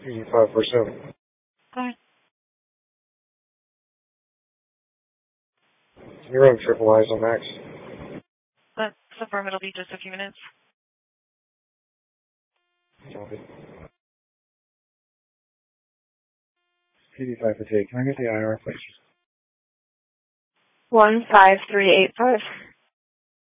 547. Hi. You're running triple eyes on Max. Let's confirm it'll be just a few minutes. Copy. PD5 fatigue. Can I get the IR, please? 15385.